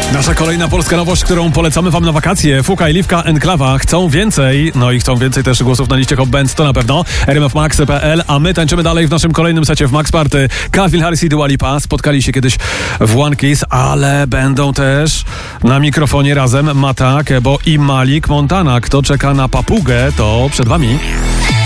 Nasza kolejna polska nowość, którą polecamy wam na wakacje. Fuka i Liwka Enklawa chcą więcej. No i chcą więcej też głosów na liście Hot Bands, to na pewno. RMFMax.pl, a my tańczymy dalej w naszym kolejnym secie w Max Party. Calvin Harris i Dua Lipa spotkali się kiedyś w One Kiss, ale będą też na mikrofonie razem Matak, Ebo i Malik Montana. Kto czeka na papugę, to przed wami.